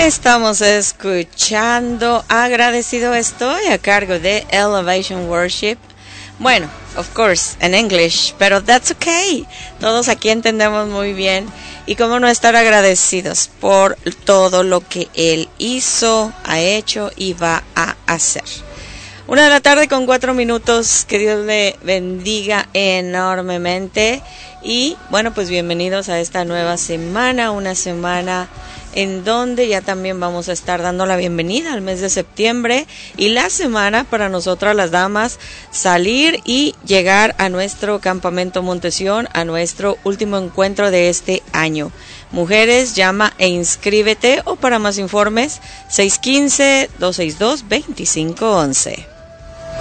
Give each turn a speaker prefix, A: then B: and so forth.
A: Estamos escuchando Agradecido Estoy a cargo de Elevation Worship. Bueno, of course, en English, pero that's okay. Todos aquí entendemos muy bien. Y cómo no estar agradecidos por todo lo que Él hizo, ha hecho y va a hacer. 1:00 con 4 minutos. Que Dios le bendiga enormemente. Y bueno, pues bienvenidos a esta nueva semana. Una semana en donde ya también vamos a estar dando la bienvenida al mes de septiembre y la semana para nosotras las damas salir y llegar a nuestro campamento Montesión, a nuestro último encuentro de este año. Mujeres, llama e inscríbete, o para más informes 615-262-2511.